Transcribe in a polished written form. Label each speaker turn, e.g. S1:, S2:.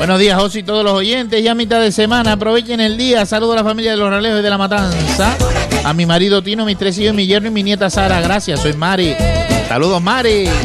S1: Buenos días, José y todos los oyentes. Ya a mitad de semana, aprovechen el día. Saludo a la familia de Los Ralejos y de La Matanza. A mi marido Tino, mis 3 hijos, mi yerno y mi nieta Sara. Gracias, soy Mari. Saludos, Mari.